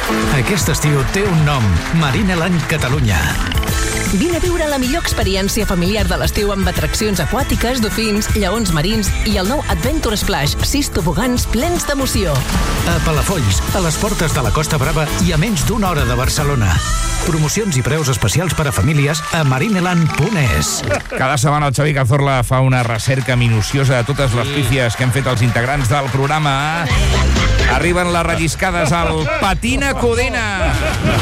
Aquest estiu té un nom, Marineland Catalunya. Vine a viure la millor experiència familiar de l'estiu amb atraccions aquàtiques, dofins, lleons marins i el nou Adventure Splash, 6 tobogans plens d'emoció. A Palafolls, a les portes de la Costa Brava i a menys d'una hora de Barcelona. Promocions i preus especials per a famílies a marineland.es. Cada setmana el Xavi Cazorla fa una recerca minuciosa de totes les pífies que han fet els integrants del programa. Arriben les relliscades al Patina Codina.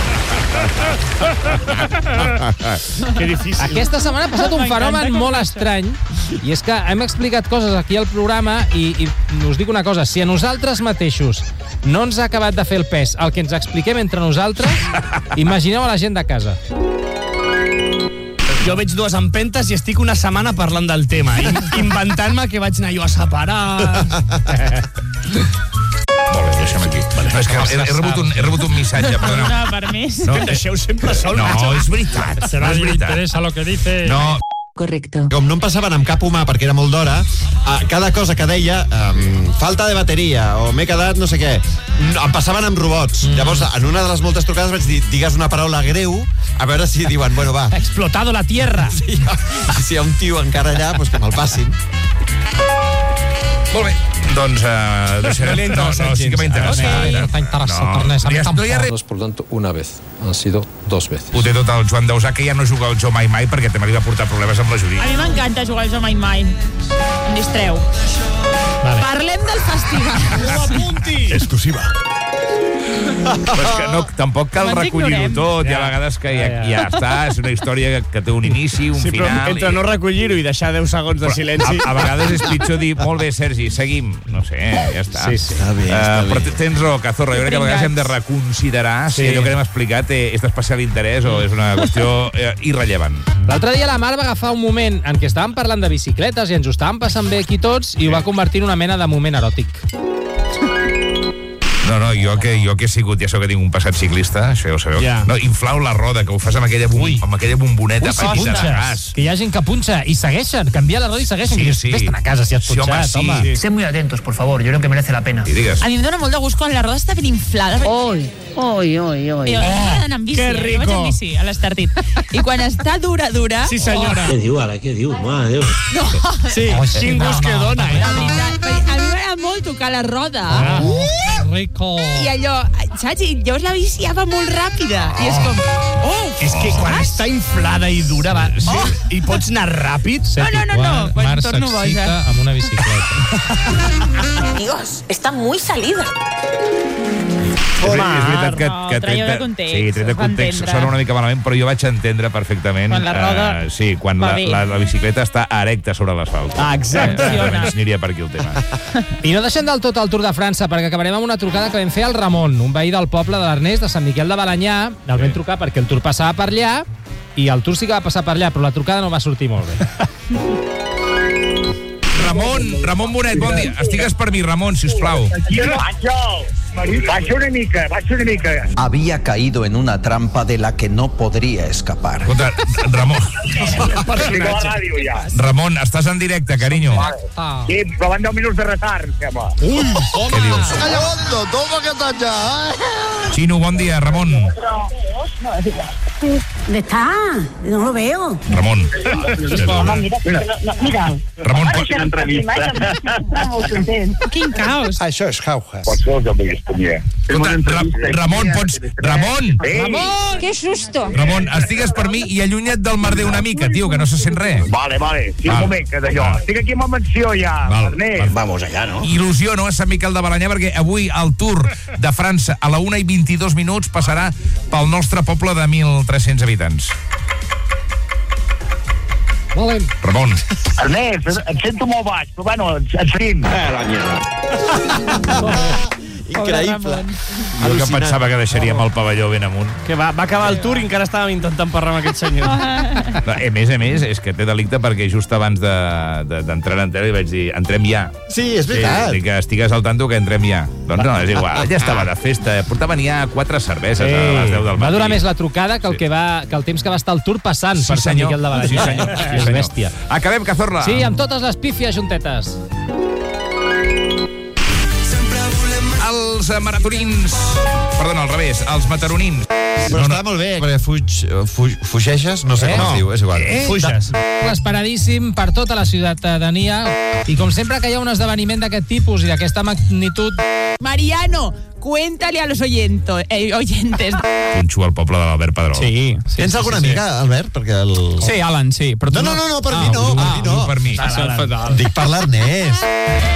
Que difícil. Aquesta setmana ha passat un fenomen molt estrany, i és que hem explicat coses aquí al programa i us dic una cosa, si a nosaltres mateixos no ens ha acabat de fer el pes el que ens expliquem entre nosaltres, imagineu a la gent de casa. Jo veig dues empentes i estic una setmana parlant del tema, inventant-me que vaig anar jo a separar. Molt bé, deixa'm aquí. Vale. No, és que he rebut un missatge, perdona. Una permís. No, que em deixeu sempre sol. No, és veritat. Se No és veritat. interessa lo que dice. No, Correcto. Com no em passaven amb cap humà perquè era molt d'hora, cada cosa que deia, falta de bateria o m'he quedat no sé què, em passaven amb robots. Llavors, en una de les moltes trucades vaig dir, digues una paraula greu, a veure si diuen, bueno, va. Ha explotado la tierra. Sí, si hi ha un tio encara allà, doncs que me'l passin. molt bé. Doncs, deixarem... No, sí que m'ha interessat. No hi ha res. No es por tanto una vez, han sido 2 veces. Ho té tot el Joan Dausà, que ja no juga al Jo Mai Mai perquè també li va portar problemes amb la Judit. A mi m'encanta jugar al Jo Mai Mai. Em distreu. Vale. Parlem del festival. No apunti! Exclusiva. Però és que no, tampoc cal No ens recollir-ho ignorem. tot, hi ha vegades que ja està, és una història que té un inici, un Sí, però final... entre no recollir-ho i deixar 10 segons de silenci... A vegades és pitjor dir, molt bé, Sergi, seguim. No sé, ja està. Sí. Està bé, està bé. Però tens raó, Cazorla, jo crec que a vegades hem de reconsiderar si allò que hem explicat és d'especial interès o és una qüestió irrellevant. L'altre dia la Mar va agafar un moment en què estàvem parlant de bicicletes i ens ho estàvem passant bé aquí tots i ho va convertir en una mena de moment eròtic. No, jo que he sigut, ja sabeu que tinc un passat ciclista, això ja ho sabeu. Ja. No, inflau la roda, que ho fas amb aquella bomboneta petita de gas. Que hi ha gent que punxa i segueixen, canvia la roda i segueixen. Sí, I dius, sí. Vés-te'n a casa si has Sí, home, punxat, sí. home. Estén muy atentos, por favor. Yo creo que merece la pena. I digues. A mi em dóna molt de gust quan la roda està ben inflada. Hoy. Jo m'agrada anar amb bici, que jo vaig rico. amb bici a l'Estartit. I quan està dura... Sí, senyora. Què diu, ara? Què diu? Mare Déu. Sí, quin gust que dona, La veritat, a mi m'agrada molt tocar la roda. Rico. I allò, saps? I llavors la bici ja va molt ràpida. I és com... És que quan està inflada i dura i pots anar ràpid... No. Quan torno boja. amb una bicicleta. Amigos, está muy salida. És veritat que traieu de context, sí, tret de va context entendre. sona una mica malament, però jo vaig entendre perfectament Quan la roda sí, quan va bé. la bicicleta està erecta sobre l'asfalt. Exacte. Aniria per aquí el tema. I no deixem del tot el Tour de França, perquè acabarem amb una trucada que vam fer al Ramon, un veí del poble de l'Ernest, de Sant Miquel de Balanyà. El vam trucar perquè el Tour passava per allà, i el Tour sí que va passar per allà, però la trucada no va sortir molt bé. Ramon Bonet, bon dia. Estigues per mi, Ramon, sisplau. Baixa una mica. Había caído en una trampa de la que no podría escapar. Escolta, Ramon, Estic a la ràdio ja. Ramon, estàs en directe, carinyo. Sí, però van 10 minuts de retard, sembla. Què dius? Toma que estàs ja, Xino, bon dia, Ramon. ¿Dónde está? No lo veo. Ramon. Mira. Ramon, Quin caos. Això és jauja. Qualsevol que vulguis, Tonier. escolta, Ramon, pots... Ramon! ¡Qué susto! Ramon, estigues per mi i allunya't del merder una mica, tio, que no se sent res. Vale. Sí, un moment, que d'allò. Estic aquí amb menció ja, Ernest. Vamos allá, no? Il·lusió, no?, a Sant Miquel de Balanyà, perquè avui el Tour de França a la 1:22 passarà pel nostre poble de 1.300 habitants. Ramon. Ernest, et sento molt baix, però bueno, et sentim. La mierda. Increïble. Jo que pensava que deixaríem el pavelló ben amunt. Que va acabar el Tour i encara estàvem intentant parlar amb aquest senyor. No, a més, és que té delicte perquè just abans d'entrar en antena li vaig dir, entrem ja. Sí, és veritat. Sí, que estigues al tanto que entrem ja. Doncs no, és igual, ja estava de festa. Portaven ja 4 cerveses a les 10 del matí. Va durar més la trucada que el temps que va estar el Tour passant per Sant Miquel de Balanyà. Sí, senyor. És bèstia. Acabem, Cazorla. Sí, amb totes les pífies juntetes. Els els maratonins. Perdona, al revés, els mataronins. Però està molt bé, perquè fugeixes, no sé com es diu, és igual. Fuges. Esperadíssim per tota la ciutadania. I com sempre que hi ha un esdeveniment d'aquest tipus i d'aquesta magnitud... Mariano, cuéntale a los oyentes. Punxo al poble de l'Albert Pedrol. Sí. Tens alguna amiga, Albert? Perquè el... Sí, Alan, sí. Però No, per mi no. Per mi. Dic per l'Ernest.